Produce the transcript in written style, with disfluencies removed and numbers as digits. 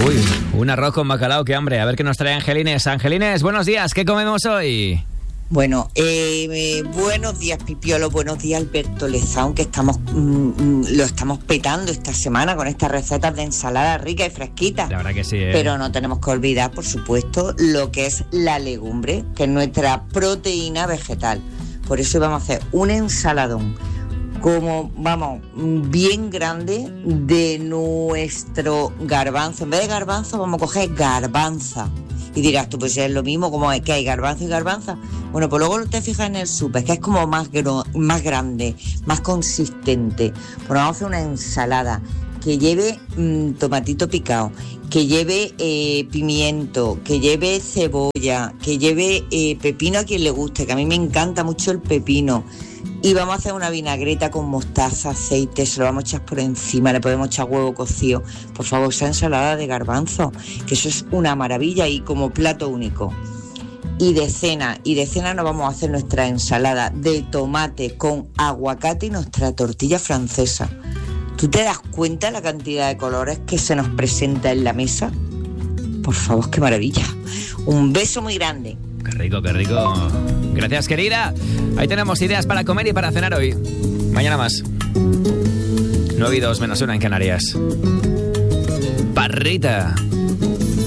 Uy, un arroz con bacalao, qué hambre. A ver qué nos trae Angelines. Angelines, buenos días, ¿qué comemos hoy? Bueno, buenos días Pipiolo, buenos días Alberto Lezaun, que lo estamos petando esta semana con estas recetas de ensalada rica y fresquita. La verdad que sí, Pero no tenemos que olvidar, por supuesto, lo que es la legumbre, que es nuestra proteína vegetal. Por eso vamos a hacer un ensaladón bien grande de nuestro garbanzo. En vez de garbanzo vamos a coger garbanza. Y dirás tú, pues es lo mismo, como es que hay garbanzo y garbanza. Bueno, pues luego te fijas en el súper, que es como más grande, más consistente. Bueno, vamos a hacer una ensalada que lleve tomatito picado, que lleve pimiento, que lleve cebolla, que lleve pepino a quien le guste, que a mí me encanta mucho el pepino. Y vamos a hacer una vinagreta con mostaza, aceite, se lo vamos a echar por encima, le podemos echar huevo cocido. Por favor, esa ensalada de garbanzo, que eso es una maravilla y como plato único. Y de cena nos vamos a hacer nuestra ensalada de tomate con aguacate y nuestra tortilla francesa. ¿Tú te das cuenta de la cantidad de colores que se nos presenta en la mesa? Por favor, qué maravilla. Un beso muy grande. Qué rico, qué rico. Gracias, querida. Ahí tenemos ideas para comer y para cenar hoy. Mañana más. 9:02 menos 1 en Canarias. Parrita.